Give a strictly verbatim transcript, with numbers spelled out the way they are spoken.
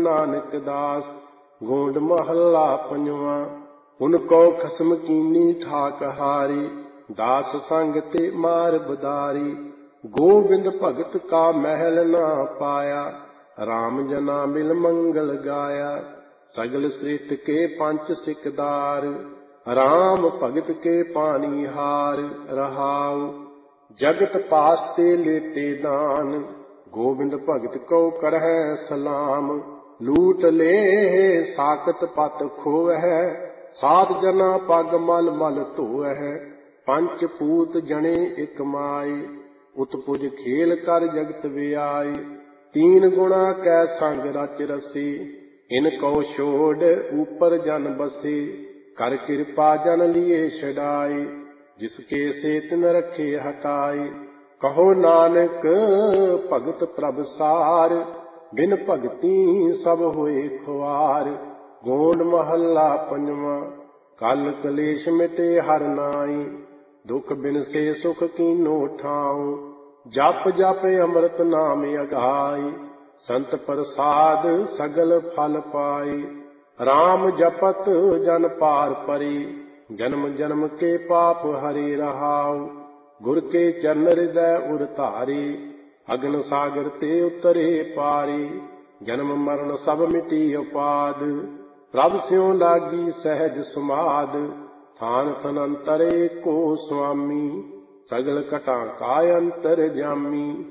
नानक दास। गोंड महला पंजवा। उनको खसम कीनी ठाक हारी, दास संग ते मार बदारी। गोबिंद भगत का महल ना पाया, राम जना मिल मंगल गाया। सगल सृष्ट के पंच सिकदार, राम भगत के पानी हार। रहाऊ जगत पास्ते लेते दान, गोबिंद भगत को करह सलाम। लूट ले साकत पत खोह, सात जना पग मल मल धोह। पंच पूत जने एक माए, उत्पुज खेल कर जगत व्याय। तीन गुणा कै संग रच रसी, इनको छोड़ ऊपर जन बसे। कर कृपा जन लिए छड़ाए, जिसके से तिन रखे हटाए। कहो नानक भगत प्रभ सार, बिन भगती सब होए खुआर। गोंड महला पंजवा। कल कलेश मिटे हर नाई, दुख बिन से सुख कीनो ठाऊं। जप जप अमृत नाम अगाई, संत प्रसाद सगल फल पाई। राम जपत जन पार परी, जन्म जन्म के पाप हरे। रहाऊ गुर के चरण हृदय उर धारी, अगन सागर ते उतरे पारी। जन्म मरण सब मिटी उपाद, प्रभ स्यों लागी सहज समाद। थान थनंतरे को स्वामी, सगल कटा का अंतर जामी।